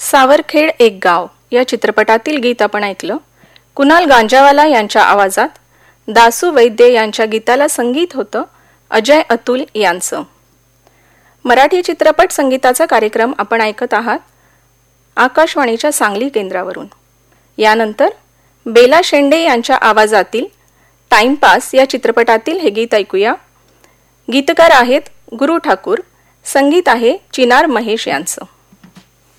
सावरखेड एक गाव या चित्रपटातील गीत आपण ऐकलं. कुणाल गांजावाला यांच्या आवाजात दासू वैद्य यांच्या गीताला संगीत होतं अजय अतुल यांचं. मराठी चित्रपट संगीताचा कार्यक्रम आपण ऐकत आहात आकाशवाणीच्या सांगली केंद्रावरून. यानंतर बेला शेंडे यांच्या आवाजातील टाइमपास या चित्रपटातील हे गीत ऐकूया. गीतकार आहेत गुरु ठाकूर, संगीत आहे चिनार महेश यांचं.